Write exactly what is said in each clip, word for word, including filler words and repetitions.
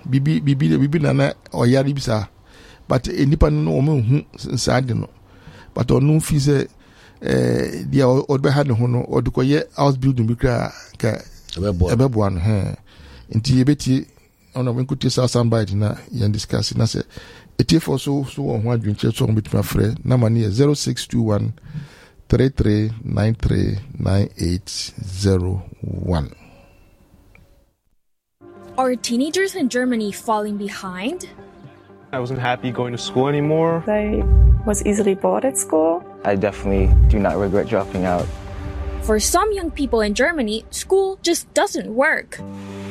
bibi bibi bibi nana oyari bisa but enipa no o me hu nsade no but onu fi se eh dia o be ha ne ho no o de koye house building bi kra ka ebebo an he nti ebeti ona we nkuti sa soundbite na yan discuss na se etie for so so ho adwinche so betuma frɛ na mane zero six two one three three nine three nine eight zero one. Are teenagers in Germany falling behind? I wasn't happy going to school anymore. I was easily bored at school. I definitely do not regret dropping out. For some young people in Germany, school just doesn't work.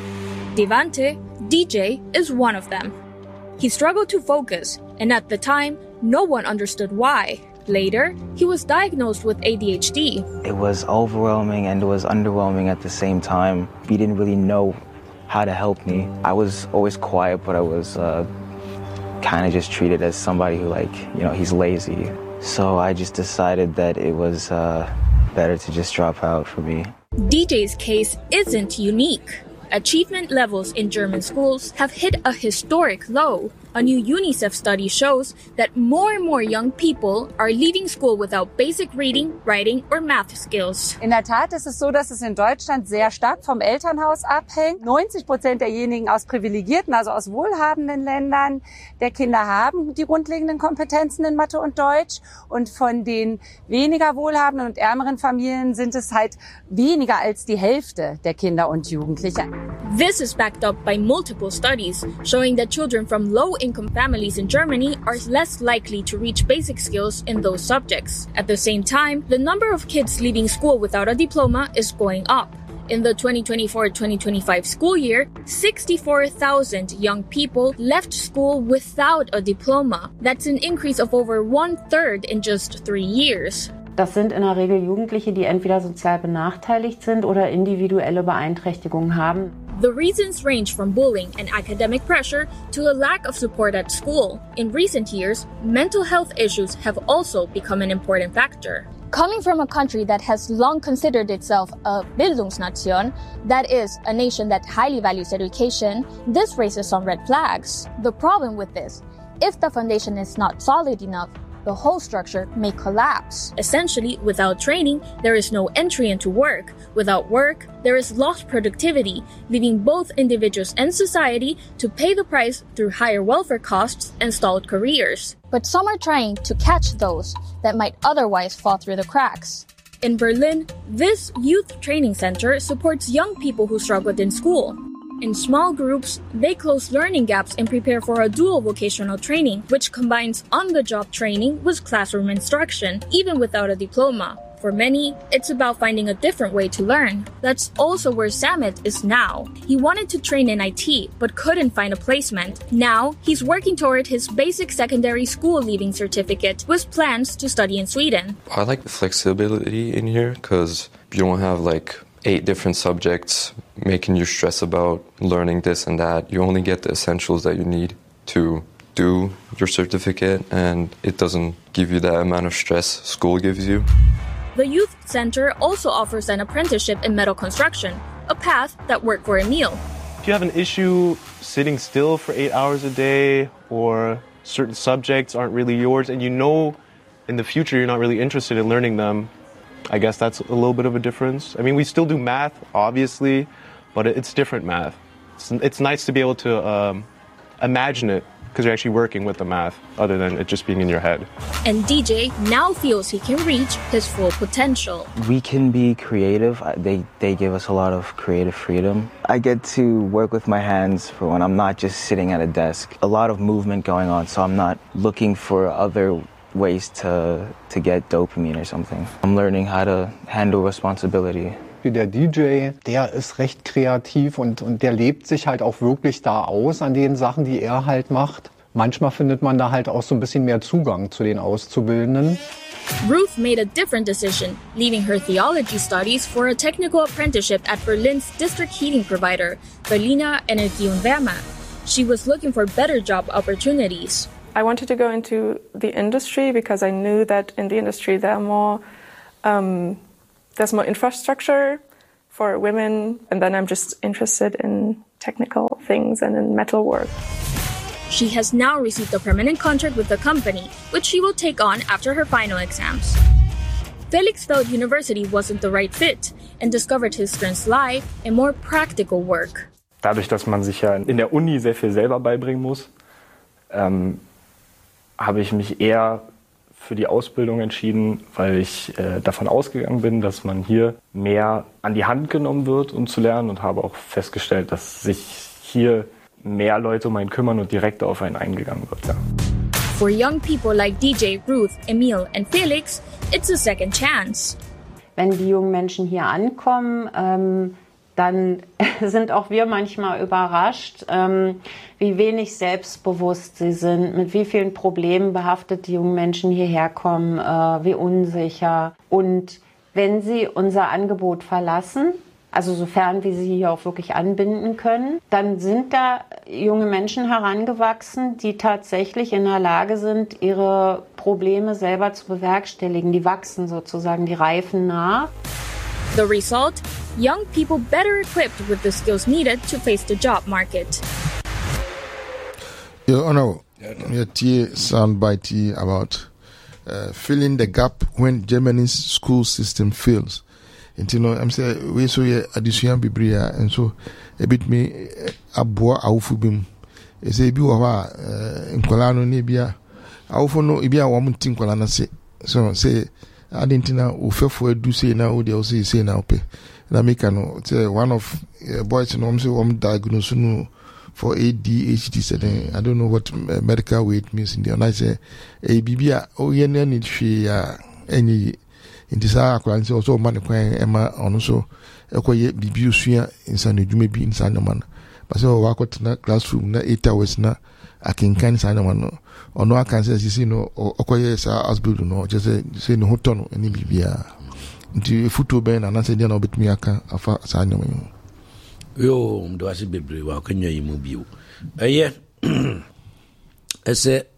Devante, D J, is one of them. He struggled to focus, and at the time, no one understood why. Later, he was diagnosed with A D H D. It was overwhelming and it was underwhelming at the same time. We didn't really know how to help me. I was always quiet, but I was uh, kind of just treated as somebody who, like, you know, he's lazy. So I just decided that it was uh, better to just drop out for me. D J's case isn't unique. Achievement levels in German schools have hit a historic low. A new UNICEF study shows that more and more young people are leaving school without basic reading, writing or math skills. In der Tat ist es so, dass es in Deutschland sehr stark vom Elternhaus abhängt. neunzig Prozent derjenigen aus privilegierten, also aus wohlhabenden Ländern der Kinder haben die grundlegenden Kompetenzen in Mathe und Deutsch. Und von den weniger wohlhabenden und ärmeren Familien sind es halt weniger als die Hälfte der Kinder und Jugendlichen. This is backed up by multiple studies showing that children from low-income families in Germany are less likely to reach basic skills in those subjects. At the same time, the number of kids leaving school without a diploma is going up. In the twenty twenty-four twenty twenty-five school year, sixty-four thousand young people left school without a diploma. That's an increase of over one-third in just three years. Das sind in der Regel Jugendliche, die entweder sozial benachteiligt sind oder individuelle Beeinträchtigungen haben. The reasons range from bullying and academic pressure to a lack of support at school. In recent years, mental health issues have also become an important factor. Coming from a country that has long considered itself a Bildungsnation, that is, a nation that highly values education, this raises some red flags. The problem with this, if the foundation is not solid enough, the whole structure may collapse. Essentially, without training, there is no entry into work. Without work, there is lost productivity, leaving both individuals and society to pay the price through higher welfare costs and stalled careers. But some are trying to catch those that might otherwise fall through the cracks. In Berlin, this youth training center supports young people who struggled in school. In small groups, they close learning gaps and prepare for a dual vocational training, which combines on-the-job training with classroom instruction, even without a diploma. For many, it's about finding a different way to learn. That's also where Samet is now. He wanted to train in I T, but couldn't find a placement. Now, he's working toward his basic secondary school leaving certificate, with plans to study in Sweden. I like the flexibility in here, because you don't have, like, eight different subjects making you stress about learning this and that. You only get the essentials that you need to do your certificate, and it doesn't give you that amount of stress school gives you. The youth center also offers an apprenticeship in metal construction, a path that worked for Emil. If you have an issue sitting still for eight hours a day, or certain subjects aren't really yours, and you know in the future you're not really interested in learning them, I guess that's a little bit of a difference. I mean, we still do math, obviously, but it's different math. It's, it's nice to be able to um, imagine it, because you're actually working with the math, other than it just being in your head. And D J now feels he can reach his full potential. We can be creative. They, they give us a lot of creative freedom. I get to work with my hands for when I'm not just sitting at a desk. A lot of movement going on, so I'm not looking for other ways to, to get dopamine or something. I'm learning how to handle responsibility. Der D J, der ist recht kreativ und, und der lebt sich halt auch wirklich da aus an den Sachen, die er halt macht. Manchmal findet man da halt auch so ein bisschen mehr Zugang zu den Auszubildenden. Ruth made a different decision, leaving her theology studies for a technical apprenticeship at Berlin's district heating provider, Berliner Energie und Wärme. She was looking for better job opportunities. I wanted to go into the industry because I knew that in the industry there are more, um, there's more infrastructure for women, and then I'm just interested in technical things and in metal work. She has now received a permanent contract with the company, which she will take on after her final exams. Felix felt university wasn't the right fit and discovered his strengths lie in more practical work. Dadurch, dass man sich ja in der Uni sehr viel selber beibringen muss, ähm, habe ich mich eher für die Ausbildung entschieden, weil ich äh, davon ausgegangen bin, dass man hier mehr an die Hand genommen wird, um zu lernen, und habe auch festgestellt, dass sich hier mehr Leute um einen kümmern und direkter auf einen eingegangen wird. Ja. For young people like D J, Ruth, Emil and Felix, it's a second chance. Wenn die jungen Menschen hier ankommen, ähm, dann sind auch wir manchmal überrascht, ähm, wie wenig selbstbewusst sie sind, mit wie vielen Problemen behaftet die jungen Menschen hierher kommen, äh, wie unsicher. Und wenn sie unser Angebot verlassen, also sofern wir sie hier auch wirklich anbinden können, dann sind da junge Menschen herangewachsen, die tatsächlich in der Lage sind, ihre Probleme selber zu bewerkstelligen. Die wachsen sozusagen, die reifen nach. The result? Young people better equipped with the skills needed to face the job market. Your Honor, your T soundbite about uh, filling the gap when Germany's school system fails. And you know, I'm saying we so ye addition bibria and so a bit me aboa awufubim. E say bi wo ha nkola no ne bia awufo no bia wo mun tin nkola na se. So say adentina ofefo adu say na wo dey say say na ope. Na make no say one of uh, boys no say wo diagnose no for A D H D setting. I don't know what uh, medical weight means in the and I say e bibia o ye na ni hwe ya any inti saa akwa nse also man kwan ema ono so ekoye bibi osua insane dwuma bi insane man ba se o wakotena classroom na eight hours na akinkan insane man no ono akan se sisi no okoye saa asbuild no je se se no hoto no eni bibia nti futo ben na na se dia na obetumi aka afa saa nyama yo yo ndo ase bebre wa kanya yimu biu eye ese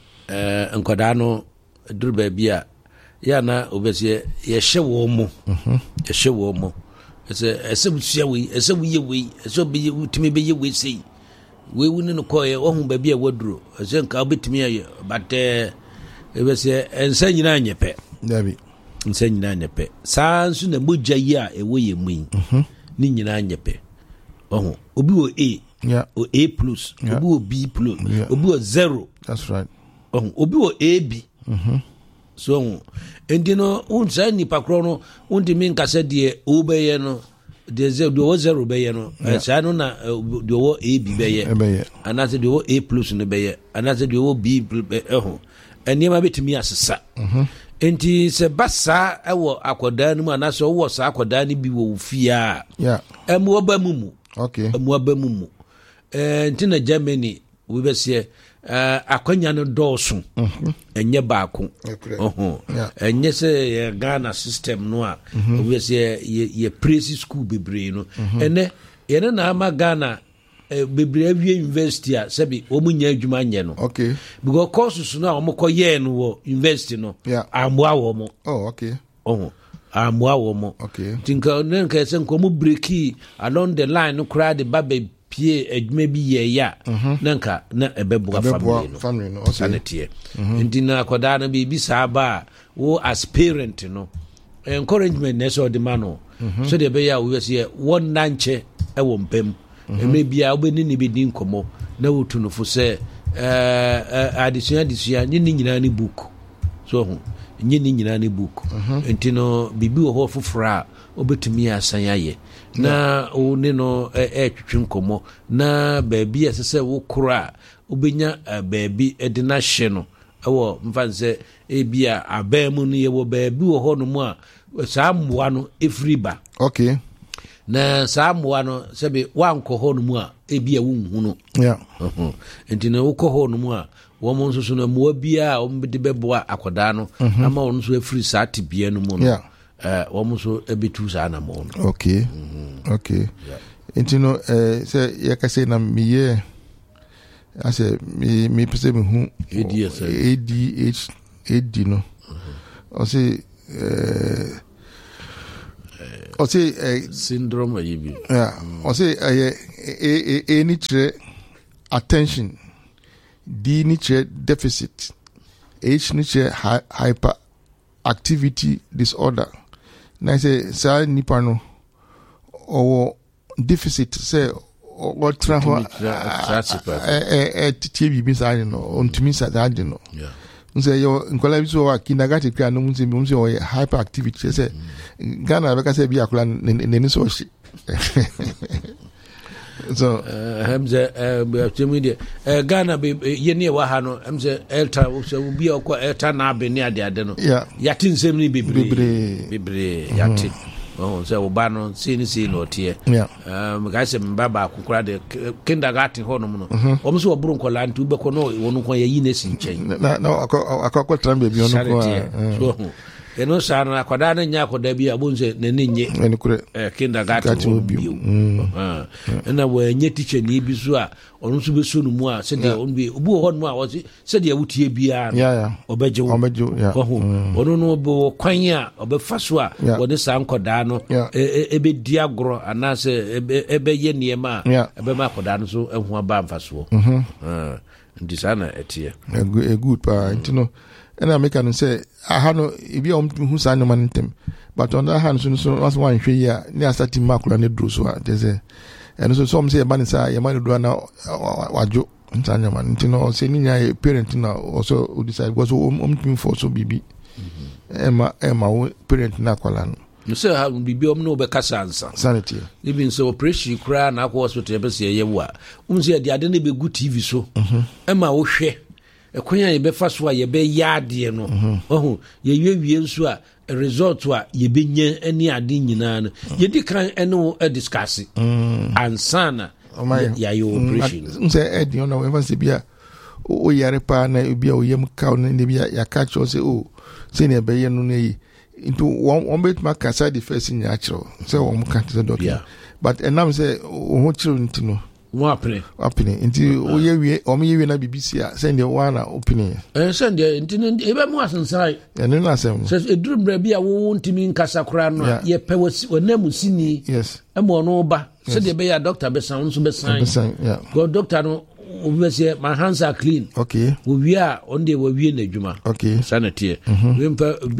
eh enkoda no durba bia ya na obesie ye hye wo mo mhm ye hye wo mo ese ese busia wi ese wiye wi ese obi utimi be ye wi sei we wuni no koye ohun ba bia waduro ese nka obetimi aye but eh obesie ensa nyina nyepe dabi ensa nyina nyepe sansu na mogya yi a ewo ye mu mhm ni nyina nyepe ohun obi wo A yeah o A plus obi wo B plus obi wo zero that's right ohun obi wo A B mhm so endino unsa ni pakro no undi min kase de obeye no de zero do zero beye no sa no na de wo A B beye anase de wo A plus no beye anase de wo B eho enima betimi asesa mhm enti se basa ewo akoda no anase wo sa akoda ni bi wo fia yeah emu oba mumu okay emu oba mumu eh enti na Germany we be se Uh, akwanya no dɔɔso mhm enye baako oho enye se Ghana system no a we say ye praise school bebre no ene ye na ama Ghana bebre awie university a sebi omunya adwuma nye no okay because courses no a omko ye no wo university no amwa wo mo oh okay oho amwa wo mo okay tinka nenka se nkomo breaki along the line no crowd the baby pie adwuma bi ye ya nanka na ebeboa family no family no sanete ndina akoda na bi bi saaba wo as parent no encouragement na so de mano so de be ya wo se won nanche e wo mpem eme bia obeni ni bi din komo na wotu no fo se eh addition addition ni nyina ni book so ho ni nyina ni book entino bibi wo ho fofora obetumi asan yaye na o ne no e twetwe nkomo na baabi asese wo kora obenya baabi ede na hye no ewo mfanse e bia abamu no ye wo baabi wo ho no mu a saa mmoa no efriba okay na saa mmoa no sebe wanko ho no mu a e bia wo nhu no yeah mhm enti na wo ko ho no mu a wo mo nso so no mmoa bia o mbede beboa akoda no ama wo nso efri saa tibia no mu no yeah eh wo mo so ebetu saa na mo no okay mm-hmm. okay yeah enti no eh say ye ka say na me ye ase me me pese me hu A D H A D no o say eh o say syndrome ayibi yeah o say eh A A ni kyerɛ attention, D ni kyerɛ deficit, H ni kyerɛ hyperactivity disorder. Na sɛ saa nipa no ɔwɔ deficit sɛ ɔtra hɔ ɛtitie biribi saa de no ɔntumi saa de no. Nse yo nkola bi so wa kindergarten kra no munse munse o hyperactivity say Ghana be ka say bi akola neni so shi so hamza eh Ghana be yene wa ha no hamza elta so bi akwa elta na be ne ade ade no yatin nsem ni bebre bebre yatin oh so wo ba no see ni see no tie um ga se mba ba akukura de kindergarten ho no no o mo so oburu nkola nti ubekọ no wonu kon yayi na si nchen na na akakọ trambe bi ono ko eno sana akwada na nya akwada bi abunze na ninye eh kindergarten bi ah na we nye teacher ni bi so a onu so be so no mu a se de onu bi obu ho no a wo se de awutie bia obeje wo onu no bo kwan a obefa so a wo de sa nkoda no ebe di agro ana se ebe ye niema ebe ma akwada no so ehu aba mfa so ah ndi sana etie a good pa ntino and I make an say I had no if you who sign no man them but on the hand so so as one hwe ya near starting makula ne dro so there's a and so some say man say your man do na wajo ntanya man ntino say ni nya parent na also decide because um team for so bibi ema ema parent na kwala no you say how bibi om no be kasa ansa sanity even so operation kra na akọ hospital be say ye wa um say de ade na be good T V so ema wo hwe ekonya ye be fa so a ye be yaade no ohu ye yewie nso a result a ye be nya ani ade nyina no ye di kan eno e discuss ansana ya yo operation nse e di ona we fa se bia o yare pa na bia o yem ka na bia ya catch o se o se ne be ye no na yi into one bit ma kasa the first in natural se o mo kan te doctor but enam se o ho chiro ntino mo apene apene nti o ye wie o me ye wie na B B C a send the one opinion eh send the nti e be mo asensai ene na asem se eduru bra bi a wo ntimi nkasa kora no ye pe wonamu sini yes e mo no ba se de be ya doctor be san so be san yeah go doctor no we say my hands are clean okay we are on the we wie na djuma okay sanity we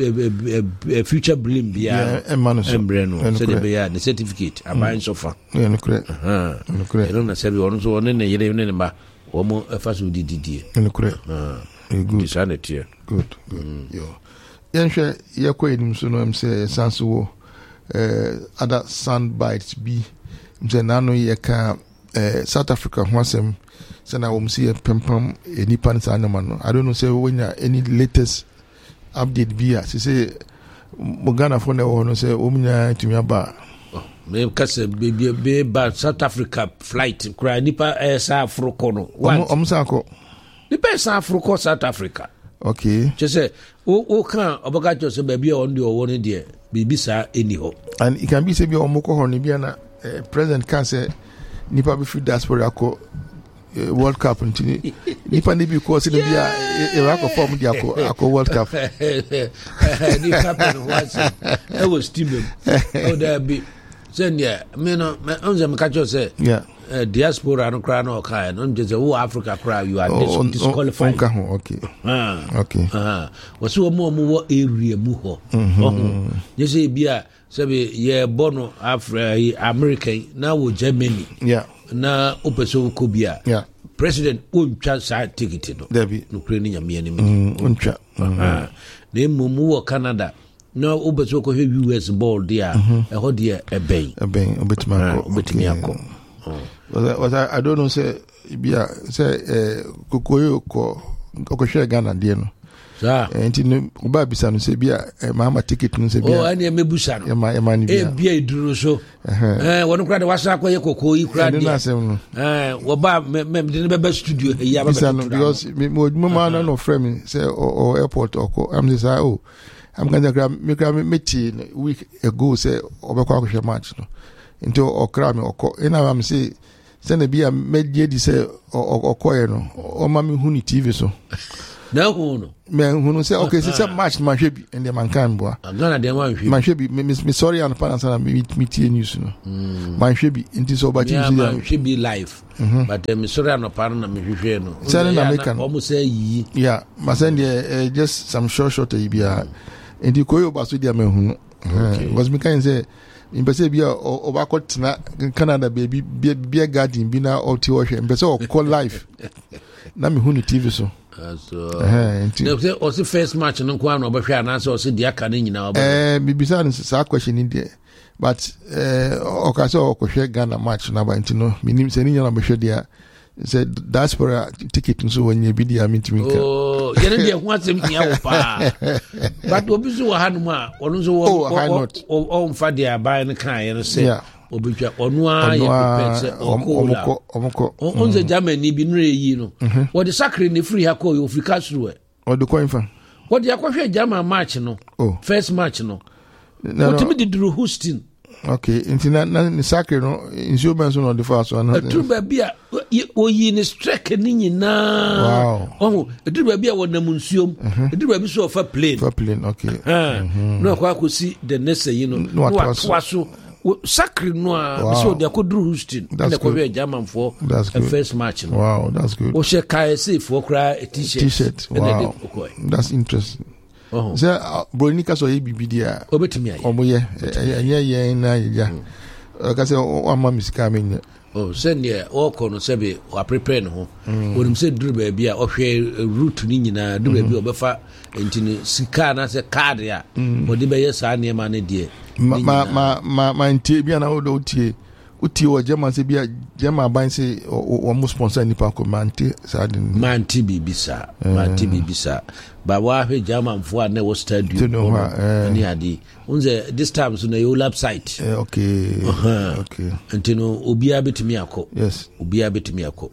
mpa future blim bia embreno so de be ya the certificate aban so fa yeah no correct ah no correct no na sabi onu so onu ne yire ne ba wo mo fa so dididie no correct ah good sanity good good yo yenhwe yakọ enim so no am say sanso wo eh other sound bites bi mje nano yeka eh South Africa ho asem sana wo msi pempam enipa nsa na no I don't know say when any latest update via say mo Ghana for na wo no say wo mnya tumi aba me kase be be ba South Africa flight kura nipa eh sa Africa no om sa ko nipa sa Africa South Africa okay je say o o kan oboka jo say ba bia on de owo ne de bibi sa eni ho and it can be say bi o mo ko ho ne bia na president can say nipa be free diaspora ko World Cup ntini nipa ne bi ko se ne bia e wa ko form dia ko ako World Cup ni happen was it was team o da bi send ya me no me onze me catch say yeah diaspora no kra no kai no je wo Africa kra you are disqualified okay ah okay ah was wo mo mo area mu ho oh je say bia sabe ye bono Africa American na wo Germany yeah na opeso ko bia yeah president untwa sa ticket no no kre ni nyame ni mi untwa ah na mumu wo Canada na obeso ko U S ball dia e ho dia e ben e ben obetima ko obetima ko was I, I don't know say bia say eh kokoyo ko ko share Ghana dia no sa enti no oba bisa no say bia mama ticket no say bia oh ani me busa no e ma e ma ni bia e bia iduro so eh wonu kra de wasa ko ye kokoyi kra dia eh wo ba me me de be studio e ya ba bisa no because me mo ma na no frame me say o airport oko am say oh I'm going to grab me grab me teen week ago say obekwa ko match no into okra me oko ina am say say na bia me di say okoye no o ma me hu ni T V so na hu no me hu no say okay say match man hwe bi and the man kan boa Ghana dem man hwe man hwe bi me sorry and pan sana me me tie news no man hwe bi nti so ba ti see man hwe bi live but me sorry and pan na me hwe no say na me kan almost say yi yeah ma send just some short short e bia nti koyo ba so dia me hu no was me kan say in pese bia obakot na Canada baby bia garden bi na oti wo hwe pese o call live na me hu no T V so so eh nti o se first match no kwa no obehwe ana so o se dia ka ne nyina obo eh bibisa no sa question in there but eh o ka so o hwe Ghana match na ba nti no minim se ni nyana behwe dia se diaspora ticket nso wonye bi dia mintimika oh yene dia ho asem tia wo pa but obi so wa hanu a ono so wo o mfa dia ba ne kan ye no se obetwa ono a ye pepese omko omko onze Germany bi nure yi no wo de sacre ne free ha ko yo Africa suru e o de ko infa wo de akwhwe German match no first match no no timi de duru Houston. Okay, intina na ni sacre no insurance no the first one. True baby a oyi ni strike ni nyina. Wow. Oh, true baby a wona munsuom. True baby so for plane. For plane, okay. Mhm. No kwa kosi the next you know. No atwaso. Sacre no a so de akodru Houston. Na kwa we German for the first match no. Wow, that's good. O she K S A for cry a t-shirt. T-shirt. Wow. That's interesting. Oh. So Bronika so e bibidia obetimi aye omoye enye ye na ya ka se o ama misika menye oh send ye o ko no sebe o prepare no ho wonum se duru ba bia o hwe route ni nyina duru ba bia obefa entini sika na se card ya o de be ye sa ne ma ne de ma ma ma ma ntie bia na o do tie uti o jema se bia jema ban se o mo sponsor ni pa ko manti sa de manti bibisa manti bibisa ba wa he German for na was stadium ni adi unze this time so na your website okay okay antino obia betimi akọ yes obia betimi akọ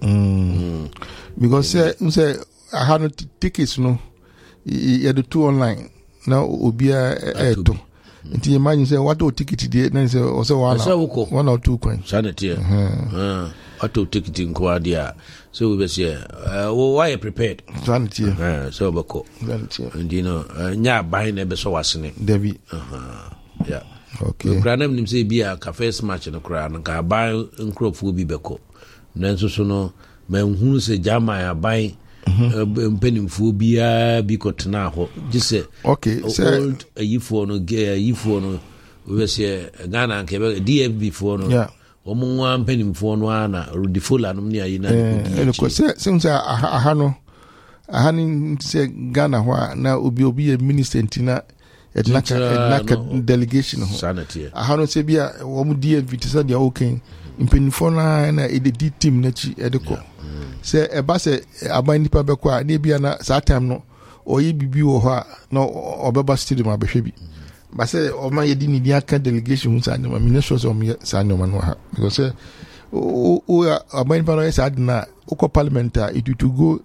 because say unze I had no tickets no you had two online now obia eto nti imagine say what o ticket dey na say o say one one or two coin sanity eh auto ticket nko adia so we be say why prepared sanity eh so bako sanity ndi no nya ban na be so wasene David yeah okay granam nim say bia ka first match no kra no ka ban nkrofo bi beko nanso so no manhunu se jama ya ban mpenimfo bia bi kotena ho gise okay old ayifo no ge ayifo no we say Ghana nke D F B fo no yeah omunwa mpenimfo no ana rudifola no ni ayi na eh ko se se se aha no aha ni se Ghana ho na obi obi e minister ntina ednaka ednaka delegation ho sanity aha no se bia wo mu D F B tisa dia okay mpenimfo na na e di team na chi edeko se eba se aban nipa beko a na bia na sa time no oyi bibi wo ho a no obeba stadium abehwe bi ba se o ma yedi ni dia ka delegation sa na me sure so me sa no man ha because o o aban nipa no sa na uko parliament it to go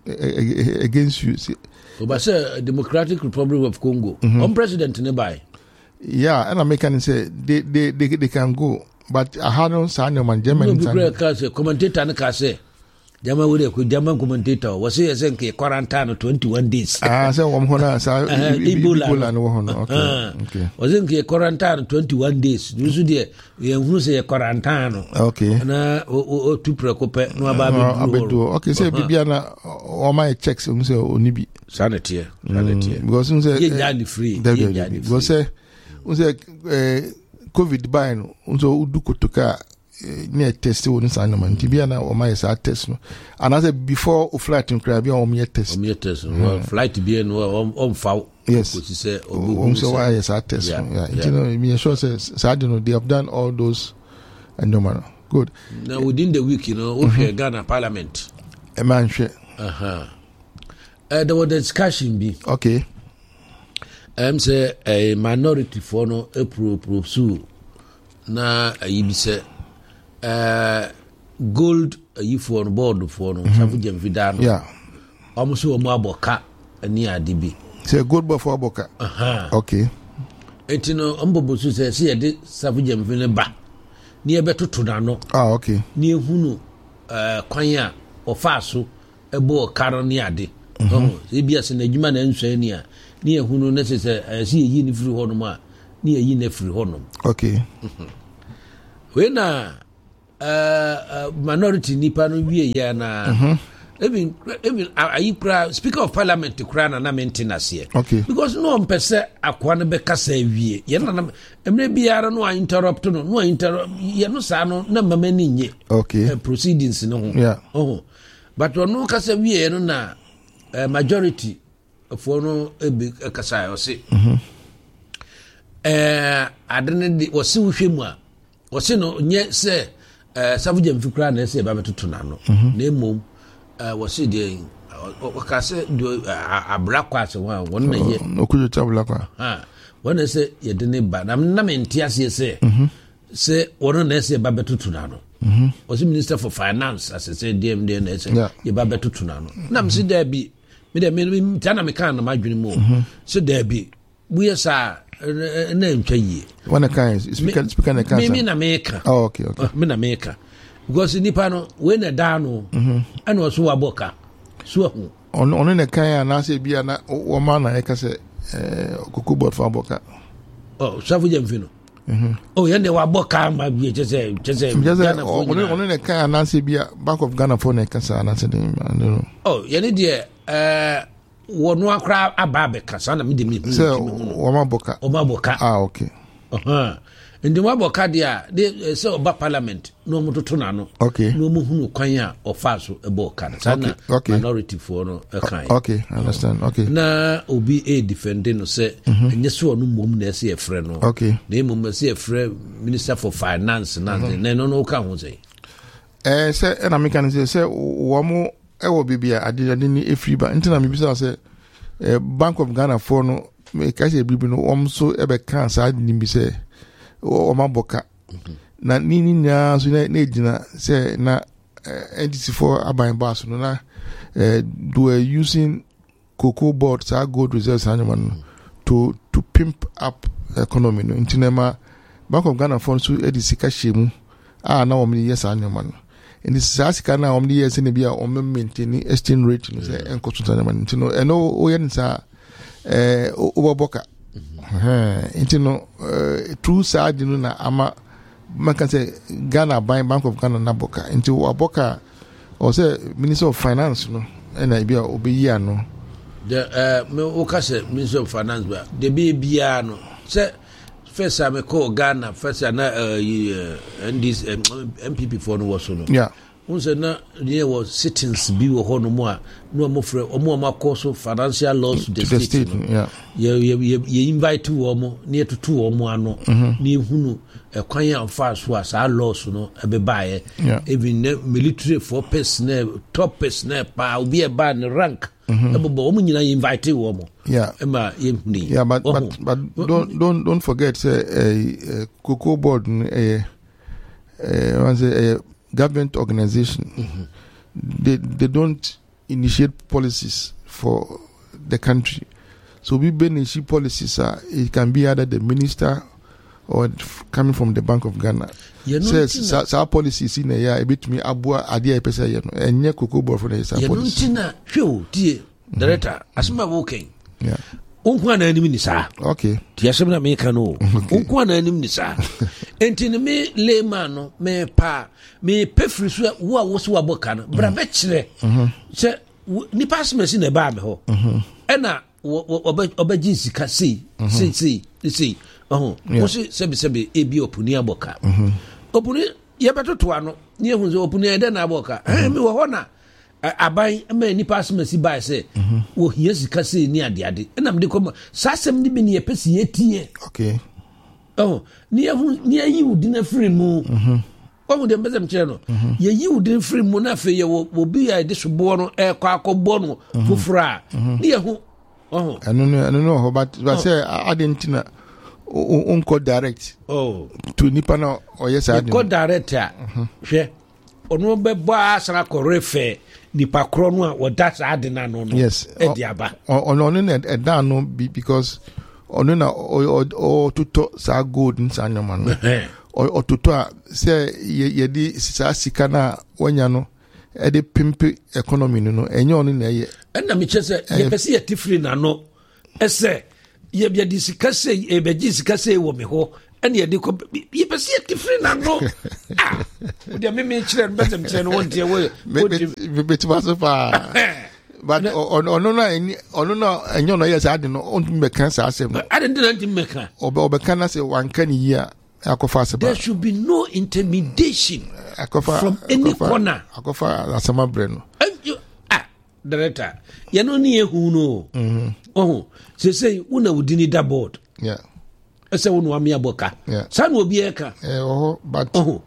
against you o ba se Democratic Republic of Congo on president ne bai yeah and American say they they they, they can go but I had no sa no man German say commentator ne ka say Jama wure ku German commentator was say say ke quarantine twenty-one days ah say wo mo na sa Ebola no ho no okay okay was say ke quarantine twenty-one days you de ye hu say quarantine okay na o tu preocupe no aba be do okay say bibia na o my checks um say oni bi sanity sanity because um say ye jani free ye jani because say um say covid by no um so udu kotoka near test won san no man tibia na o my sa test no and as before o flight in crab o me test o me test well flight bi no on fa yes ko say o so why is that test yeah you know me sure say sad no they have done all those and no man good now within the week you know we Ghana parliament e man share uh-huh uh, there was a discussion be okay am say a minority for no a pro pro su na ayi bi say uh gold ayi for no board for no safu jam vidano yeah almost o mo aboka ani adibi say gold board for aboka aha okay etino ambobo su say say de safu jam vine ba ni e betoto na no ah okay ni ehunu uh kwanya ofa so ebo karo ni ade oh ebia se na adwuma na nsua ni a ni ehunu na se se se yi ni free honom a ni yi na free honom. Okay. We na uh minority nipa no wie ya na even even ayi kra speaker of parliament kra na na maintenance here. Okay. Because no mpese akwa no be kasa wie ye na emre biara no interrupt no no interrupt ye no sa no na mama ni nye. Okay. Uh, proceedings no ho. Yeah. Oh. But no kasa wie no na uh, majority for no e kasa o se. Mhm. Eh adene di wo se wo hwemu a wo se no nye se eh savuja mfikra na se ba betoto na no. Na emom Uh, was it the uh, say do a black was one one year? No, could you tell black? Ah, when I say you didn't bad, I'm not in Tiasia say, say, one on say Babetu Tunano. Was the Minister for Finance, as I said, D M D and S. Yeah, Babetu Tunano. Nam see there be, me the men, Tana Mekan, my dream more. So there be, we are sa name Chay. One of kinds, speaking speaking of cancer. Me in America. Oh, okay, okay. Me in America. Because nipano when a dano and was so aboka so on on the kaya na se bia na woman na e ka se eh kokubot for aboka oh savu jemfino mhm oh yende wa aboka ma bi chese chese Ghana for on on the kaya na se bia back of Ghana for na ka sa na se dem oh yende de eh wonu akra ababe ka sa na me de me so woman aboka o ma aboka ah okay uh-huh ndi maboka dia de se oba parliament no mutoto na no okay no mu hunu kwan a ofaso eboka na sana minority for no e kan okay I understand okay na obi e defending no say enye so no mom na se e frɛ no okay na mom se e frɛ minister for finance na na no no ka ho say eh say na me kan say say wo mo e wo bibia ade ade ni e free ba ntina me bisa say eh Bank of Ghana for no me ka say bibi no om so e be kan sa ade ni bi say o maboka na nini nya so na ejina say na N D C for aban bass no na do using cocoa boards are gold reserves animal to to pimp up economy no intinema Bank of Ghana funds so edisika shemu ah na omni yes animal no in this sasika na omni yes ne bia o maintain exchange rate no say enkoto animal intino eno o yen sa eh oboboka eh intino true side no na ama man can say Ghana buying Bank of Ghana na boka into aboka or say Minister of Finance no and I be obi ya no the uh me o ka say Minister of Finance ba de be bia no say first I me call Ghana first na uh and this M P P for no was no yeah unse na there was sittings bi wo ho no mo a no mo frɛ o mo ma course financial laws to the, the state, state no? yeah ye ye ye invite wo mo na etutu wo mo ano na ehunu ekwan ya fa so as a laws no e be bae even military for personnel top personnel pa obi e ba ne rank e bo wo mo nyina invite wo mo yeah e ma ye huni yeah but but, but don't don't don't forget say a uh, cocoa board eh uh, uh, say uh, government organization mm-hmm. they they don't initiate policies for the country, so we initiate policies uh, it can be either the minister or coming from the Bank of Ghana says so, so our policies in a year a bit me abua adia pesa ye no enye cocoa board for the policy na hwe die director asema working yeah unkwa na anim ni saa okay ti asem na me ka no unkwa na anim ni saa enti ne me lema no me pa me pefri so wo a wo so aboka no bra be kire se ni pass me si na ba me ho e na obaji sika sei sei sei sei oh wo se sebi sebi e bi opuni aboka opuni ye betoto ano ni ehun se opuni e de na aboka eh me wo ho na aban ma nipa asmasi bai se wo hia sika se ni ade ade enam de kom sasem ni bi ne yepesi etie okay oh ni ehun ni ayi udi na free mu mhm omo de mbezem kire no ye yi udi free mu na fe ye wo bi ya de sobo no e kwa akọbọ no fufura ni ehun oh anu no anu no but but say adentina unko direct oh to nipa na oyesa ade ko direct a hwe ono be ba asara korefe nipa kro no a woda sa ade na no no yes e diaba ono no e da no because ono na o tuto sa gold nsa nyama no o tuto a say ye di sa sika na wanya no e de pimpe economy no no enye ono na ye and na me chese ye pese ye tifri na no ese ye bia discuss e be discuss e wo me ho and ye de ye pese ye tifri na no ah o de me me chire no bezem chire no won tie we me be ti pass pa but ono no ono no enyo no yes ade no on me kan sa asem no ade ndi na ndi me kan obe obe kan na se wan kan yi a akofa asem there should be no intimidation akofa from any corner akofa asema bre no ah director ye no ni ehu no mhm oh se say una wudini da board yeah ese wonu ami aboka sa na obi eka eh oh but oh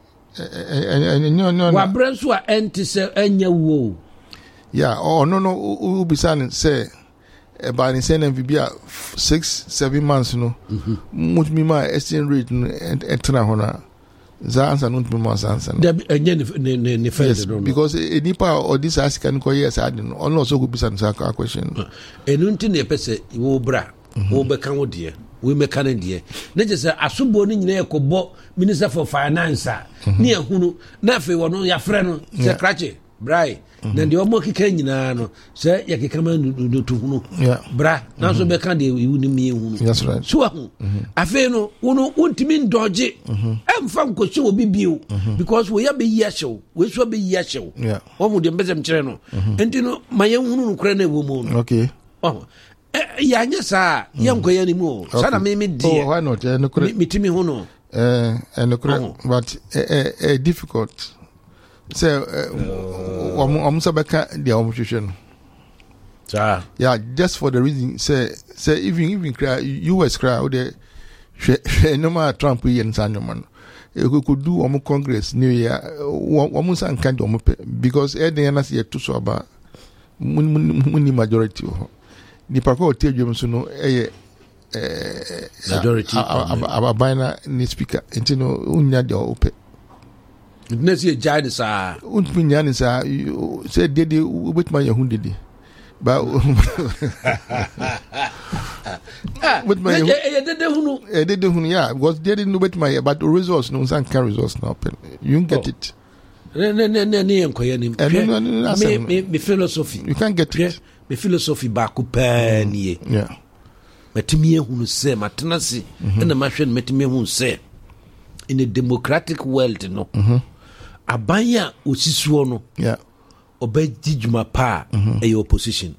enyo no wa bre so a enti se anya wo yeah oh no no ubisane say e ba ni say na bibia six seven months no much me my exchange rate no entra hona za answer no me months answer no enye ne ne ne fail no because enipa or this asican ko yes ade no ono so go bisane sa question enu nti na pese wo bra wo be kan wo de we meka na de na je say asobo no nyina ekobo minister for finance ne ehunu na fe wono ya frɛ no se krache brai na de omo keka nyina no se ya keka ma no to hunu bra na so be kan de wu ni mi ehunu that's right so ahu afi no wono wontimi ndoje emfa nkochi obi bio because we ya be yi ahyew we so be yi ahyew omo de mbezem kire no enti no maye hunu no kra na ewo mu no okay oh ya nya sa ya nkoya ni mu sa na me me de oh why not no kra mitimi hunu eh and kra but eh eh difficult say um um sabeka dia um hwehwe no ja yeah just for the reason say say even even cry U S cry o de no ma Trump yen sanyo man e could do um congress new year um san kan do um because e dey na say to so aba muni majority ho ni pako tie dwem so no e eh majority ababana ni speaker intino unya de ope nesi jade sa unpinya ni sa say dede ubetma yahundede ba with my eh dede hunu eh dede hunu yeah because dede no betma but results no san can results now you get oh. it ne ne ne ne enkoya ni me me me philosophy you can't get it me philosophy ba ku pa nie yeah matimi ehunu se matenase na mahwe matimi ehunu se in a democratic world no mhm abanya osisuo no yeah obedi djuma pa e opposition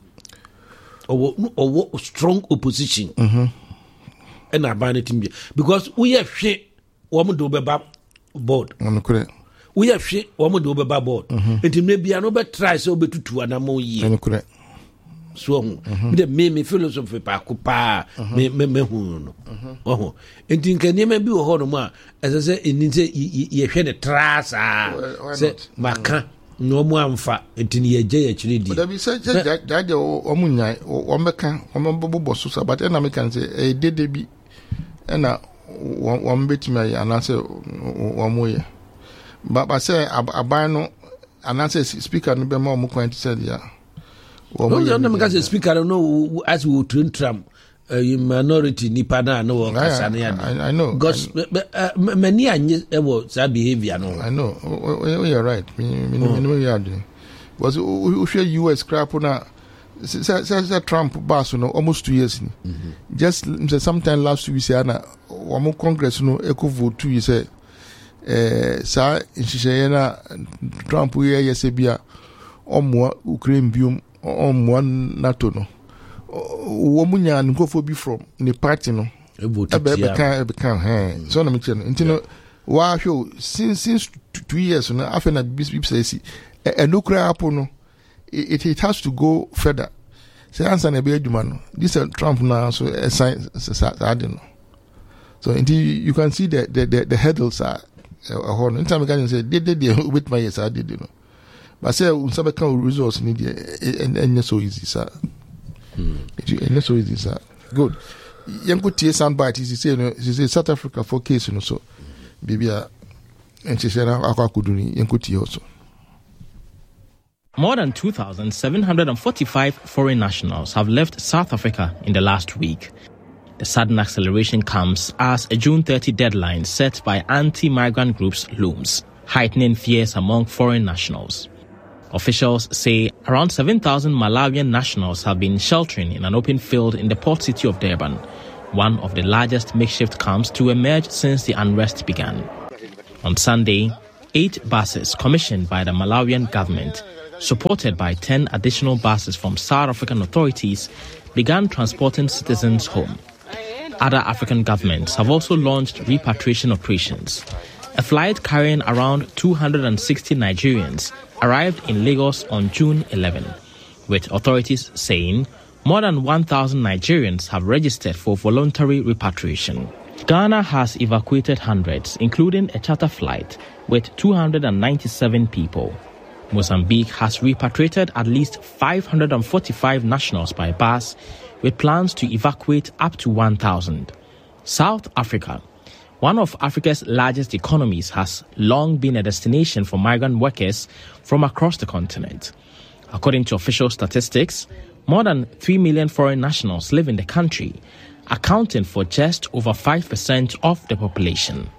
owo owo strong opposition mhm and abanya timbi because we are hwe wo mo do beba board onukure we are hwe wo mo do beba board entimne bia no be try so betutu anamo yi onukure so me me me philosophy pa ko pa me me me hu no oh enti nkanie ma bi wo ho no ma ese se eni se ye hwe ne trasa se maka no mu amfa enti ne ye je ye chiri di but be say that o mu nyan o meka o mbobo so so but na me kan say e dede bi na o mbetimi ayi anase o mu ye ba ba say aban no anase speaker no be ma o mu kwan ti say ya no you know because speaker no as we train tram uh, minority nipa na no kasa na ya I know because many anye ewo that behavior no I know oh, you're right me me know you are doing was we share U S crap na say say Trump boss no almost two years ni just sometime last week say na omo congress no eco vote two years say eh sa inshishe na Trump ye yese bia omo Ukraine biom on one NATO no womunya nkofo bi from the party no ebe kan ebe kan eh so na me no ntino wa hwo since since two years no after na bishop say e no kra apo no it it has to go further say answer na be aduma no this Trump now so a sign no so until you can see the the the, the hurdles are a horn in time can say did did with my yes I did you know but say unsabe kan results need and so easy sir and so easy sir good yanko tie soundbite is say no say South Africa for case no so bibia and she said akwa kuduni yanko tie also. More than two thousand seven hundred forty-five foreign nationals have left South Africa in the last week. The sudden acceleration comes as a June thirtieth deadline set by anti-migrant groups looms, heightening fears among foreign nationals. Officials say around seven thousand Malawian nationals have been sheltering in an open field in the port city of Durban, one of the largest makeshift camps to emerge since the unrest began. On Sunday, eight buses commissioned by the Malawian government, supported by ten additional buses from South African authorities, began transporting citizens home. Other African governments have also launched repatriation operations. A flight carrying around two hundred sixty Nigerians arrived in Lagos on June eleventh, with authorities saying more than one thousand Nigerians have registered for voluntary repatriation. Ghana has evacuated hundreds, including a charter flight with two hundred ninety-seven people. Mozambique has repatriated at least five hundred forty-five nationals by bus, with plans to evacuate up to one thousand. South Africa, one of Africa's largest economies, has long been a destination for migrant workers from across the continent. According to official statistics, more than three million foreign nationals live in the country, accounting for just over five percent of the population.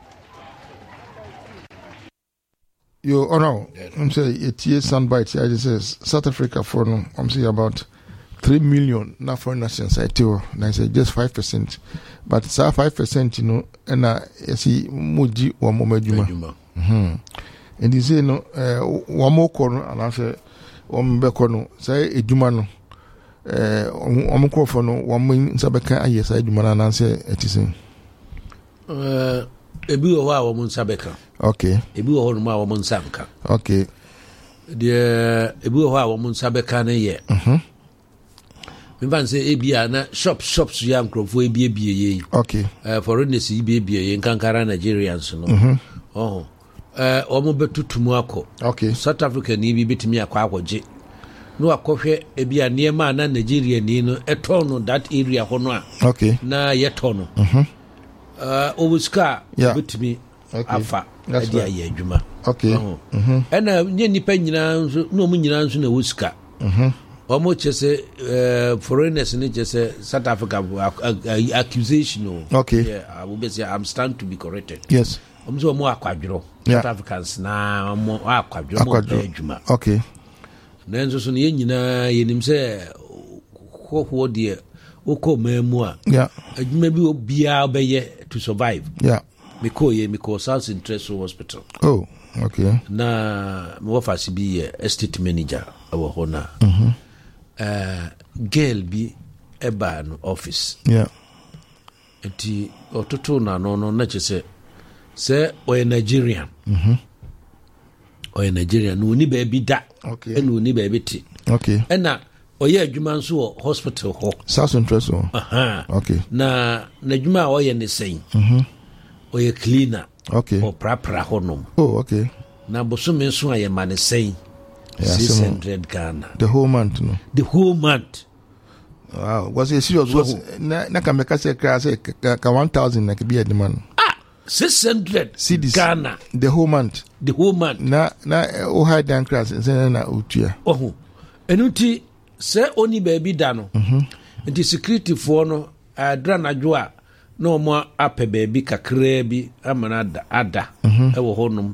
You oh no, I'm saying it is soundbite. I just says South Africa for no, I'm saying about three million na foreign nationals. I tell, and I say just five percent, but so five percent, you know, and I see muji or momejuma. Hmm. And you say no, uh, one more corner, and I say one more corner. Say ejuma no, uh, one more corner no, one more sabeka aye say ejuma na say it is. Uh. Ebi wo wa wo munsabeka. Okay. Ebi wo ho ma wo munsabeka. Okay. De ebi wo wa wo munsabeka na ye. Mhm. Me ban say ebi na shop shops ya nkrofo ebi ebi ye. Okay. Eh foreigners ebi ebi ye nkankara Nigerians no. Mhm. Oh. Eh o mo betutumu akọ. Okay. South Africa ni bi betimi akọ akọje. No akohwe ebi aniema na Nigeria ni no eto no that area ho no a. Okay. Na ye to no. Mhm. Uh, Obuska, yeah. With me, okay. Alpha, that's right. Yeah, Juma. Okay. Uh-huh. Mm-hmm. And uh, Yenny Penina, no Munyan, no Wuska. Mm-hmm. Almost just a foreigners in just a South Africa uh, accusation. Okay. Yeah, I will be say I'm stand to be corrected. Yes. I'm so more aquadro. Yeah. South Africans now more aquadro, more Juma. Okay. Then so Yenina, Yenim say, what dear. Oko memua. Yeah. Maybe will be obey to survive. Yeah. Miko ye Miko South Central Hospital. Oh, okay. Na mwafasi bi estate manager awo hona. Mhm. Eh girl bi eba no office. Yeah. Enti ototo na no no na chese se oye Nigerian. Mhm. Oye Nigerian no ni ba bi da. Okay. E no ni ba bi ti. Okay. Ena oye adwuma nso wo hospital ho. South Central so. Aha. Okay. Na na adwuma oye ne sen. Mhm. Oye cleaner. Okay. O prapra honom. Oh, okay. Na bosume nso aye ma ne sen. Yeah, six hundred Ghana. The whole month, no. The whole month. Wow. Was it serious? Was na na ka meka say ka say ka one thousand na ka be a demand. Ah, six hundred cedis Ghana. The whole month. The whole month. Na na o high down class say na utua. Oh. Enuti se oni baby da no. Mhm. Nti security for no adra na dwo a no mo ape baby kakra bi amana ada ada e wo honum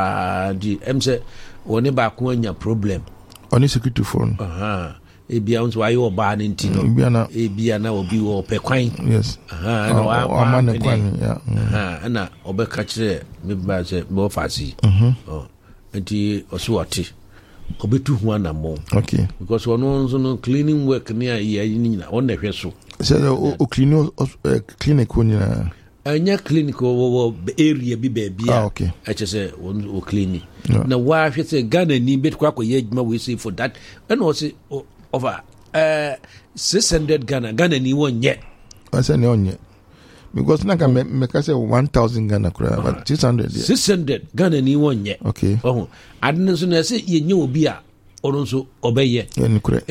sa di em se woni ba ko anya problem. Oni security phone. Aha. Ebia unso ayo ba ne nti no. Ebia na ebia na obi wo pe kwan. Yes. Aha, na wa wa man kwan ya. Aha, na obeka kire me ba se mo fasi. Mhm. Oh. Nti oso wati. Obetu ho na mo. Okay. Because one nso no cleaning work near ya nyina on na hwe so. Say o clean clinic on na. Anya clinic wo area bi ba bia. Ah, okay. I just say o clinic. Na wa hwe say Ghana ni bet kwa kwa ye adwuma we say for that. And o say over uh six hundred Ghana Ghana ni won ye. I say no onye. Because na ka me ka say one thousand Ghana kura but six hundred. six hundred Ghana ni won ye. Okay. Oh. Adne so na say ye nye obi a ono so obeye. Yeah, ni kura.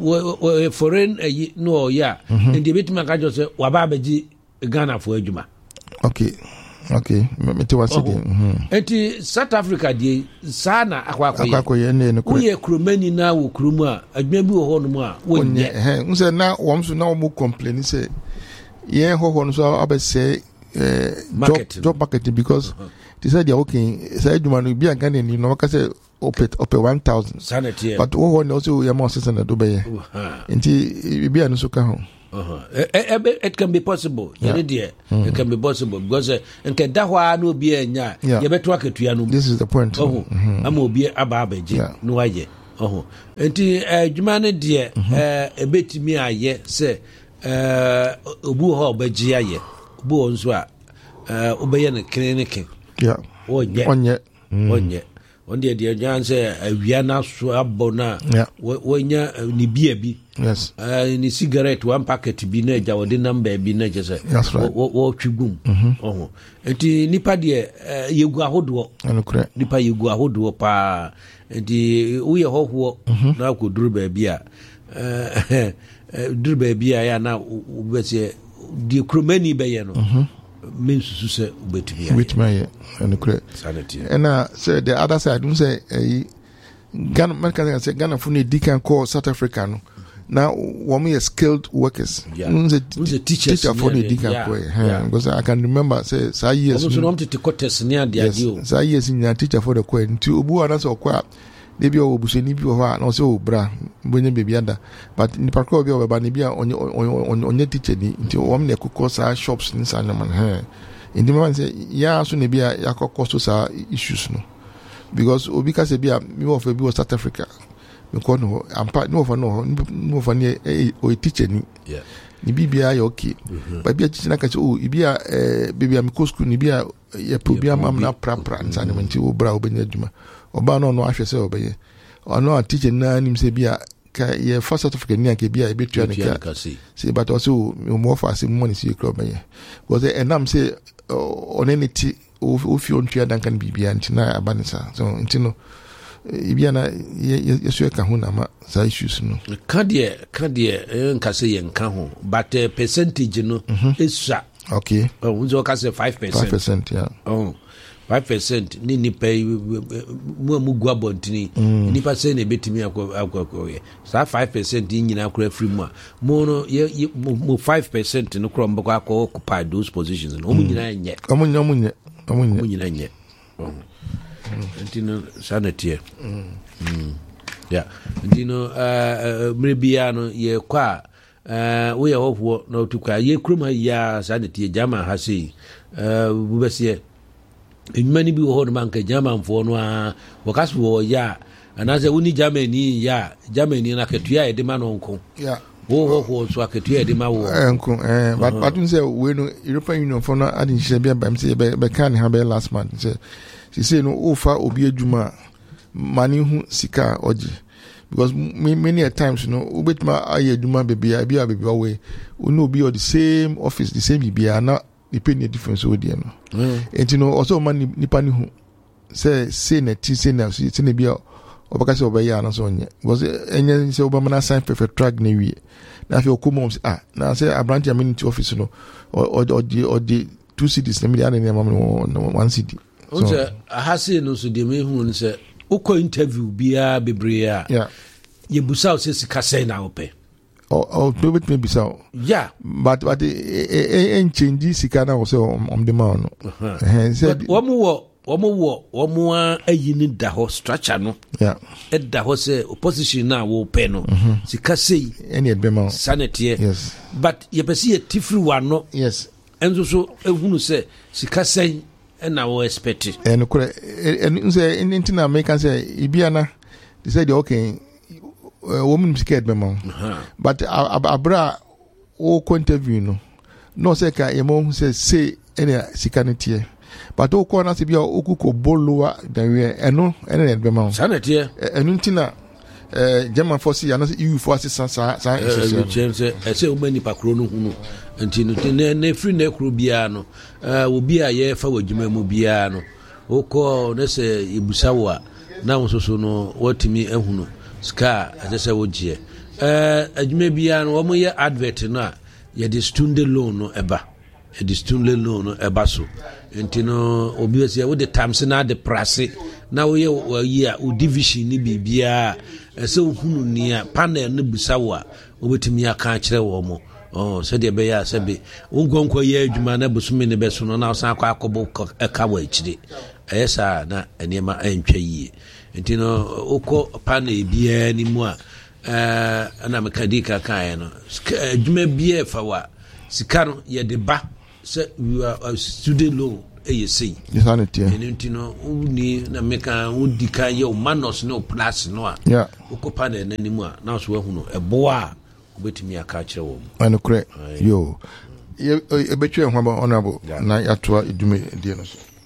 Enti foreign no ya. Enti betima ka jo say wa ba beji Ghana for adwuma. Okay. Okay. Me te wase de. Mhm. Enti South Africa die sana akwa akwa. Akwa akwa ye ne ne kura. Wo ye kromani na wo kromu a adwuma bi wo ho no mu a wo nye. Eh, nse na wo so na wo mu complain say ye ho ho no so abe say eh job job marketing because they said they are okay say adwuma no bi an Ghana ni no ka say opet opet one thousand. Sanity. But what one also you more six hundred do be. Nti bi anu so ka ho. Uh-huh. It, it, it can be possible. Yeah. Mm-hmm. It can be possible because nke da hwa no bi anya ye beto aketua no. This is the point. Oh. Am obi aba abaje no aye. Oh. Enti adwuma ne de eh ebetimi aye se eh obu ho obaji aye. Obu onso a eh obeye ne clinic. Yeah. Onye. Onye. Onye. Onde de jan se awia na so abona wonya ni bia bi. Yes. Uh, ni cigarette one packet bi na ja wode number bi na je se wo twigum oh enti nipa de yegu ahodo anokre nipa yegu ahodo pa enti wo ye hoho na ko duru ba bi a eh duru ba bi a ya na wo be di kromani be ye no men susu se ubetumi which my anokre sanity and uh so the other side don't say eh Ghana man can say Ghana fu ne dikan call South Africa no. Now, one are skilled workers. Yeah. Who's a teacher, teacher for the Dika yeah. yeah. Because I can remember, say, say years. Also, want to take test near the idea. Say years in your teacher for the coin. To Ubu and also quite. Maybe o buseni bi ho a no so bra bonye baby ada but ni parko bi o baba ni bia onye onye teacher ni nti o me kokko sa shops ni sa man he indi man say ya so ne bia yakokko so sa issues no because obi ka se bia mi wo fa bi wo South Africa me ko no ampa no fa no no fa ni o teacher ni yeah ni bibia ya okay ba bia teacher na ka se o bia eh bibia mi ko school ni bia ya problem am na pra pra nsa ne nti o bra o benya adwuma oba no no ahwe se obeye ono a teacher na nim se bia ka ye first certificate ni anke bia e betua ne ka se but also mo fa se money se club beye because enam se onenity o fi on tua dan kan bibia ntina abanisa so ntino ibia na ye so ka ho na ma sa issues no ka de ka de nka se ye nka ho but uh, percentage no esa okay oh unzo ka se five percent five percent yeah oh five percent ni ni pay mu mu gwa bontini ni pa se na betimi akwa akwa ye sa five percent nyina akwa free mu mu no ye mu five percent no kro mbako akwa occupy those positions no mu nyina nye omu nya mu nye omu nye mu nyina nye oh ntino sanity mm yeah ntino uh mrebia no ye kwa uh we ye hoho no tukwa ye kroma ya sanity jama ha sei uh bubese many bi ho man ka German fo no a wakaso wo ya anaze woni Germany ya Germany na ketua e de ma no nko yeah wo ho ho so aketua e de ma wo nko eh but but say we no European Union for no adin hye bia bam say be kan ha be last month say she say no ofa obi adwuma mani hu sika oji because many a times you know ubetma aye adwuma bebia bia bebia we unu obi o the same office the same bibia na depend the difference with you know and you know also man nipa ni hu say say na ti say na say na bia obaka say obaya na so nye because enye say obama na sign perfect track na wi na fi okomo ah na say abranti amenity office no or or the or the two cities na me na na one city so ahase no so de me hu say uko interview bia bebre a yeah ye busa say sika say na ope or or maybe maybe so yeah but but e e change sika na so on the man eh said omo wo omo wo omo ayi ni da ho structure no yeah e da ho say opposition na wo pe no sika say any edbema sanity yes but ye pesi ye tifri wa no yes enzo so ehunu say sika say e na wo expect en ko en say intina American say ibiana they said okay woman scared be mom but abra o interview no no say ka e mo say say any sikanity but o ko na se bia o kuko bolowa dan we eno ene be mom sanity enu ntina eh German force ya na E U force sa sa sa say say o mani pakro no hunu ntino ne ne free na kro bia no obi a ye fa wadwuma mu bia no o ko na se ibusa wa na wososo no watimi ehunu ska ajese wogie eh adwuma bia no wo ye advert no a ye de student loan no eba e de student loan no eba so ntino obi we se wo de times na de price na wo ye yi a o division ni bibia ese ohunu ni a panel no busa wo a obetimi aka kire wo mo oh said de be ya sabe ungonko ye adwuma na busumi ne beso no na osan akwa akobo eka wa ichire ayesa na enema antwa yie nti no oko pana bia ni mu a eh ana mekadika kan no adwuma bia fa wa sika no ye de ba se we are student loan e sei insanity nti no uni na meka udi kan ye o manos no plus no a yeah oko pana na ni mu a na so hu no ebo a obetimi aka kire wo ano kre yo e betwe ho honorable na yatoa edume die no so